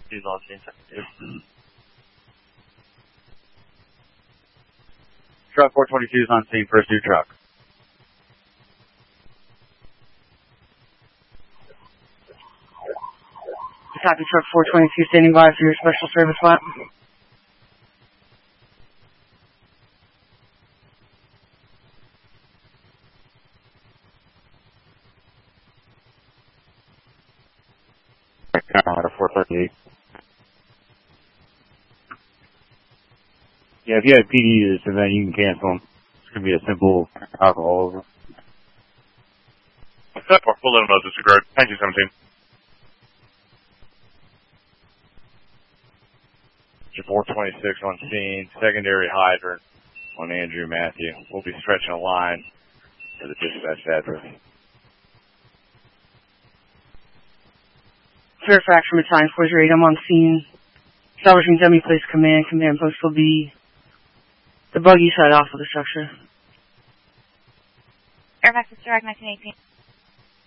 422's on scene, second. Truck 422's on scene, first due truck. Copy, truck 422 standing by for your special service lap. Carolina 438. Yeah, if you have PD this event, you can cancel them. It's going to be a simple alcohol over. We'll let them know disregard. 1917. 426 on scene, secondary hydrant on Andrew Matthew. We'll be stretching a line for the dispatch address. Fairfax from Italian 408, I'm on scene. Establishing dummy place command. Command post will be the buggy side off of the structure. Fairfax is direct 1918.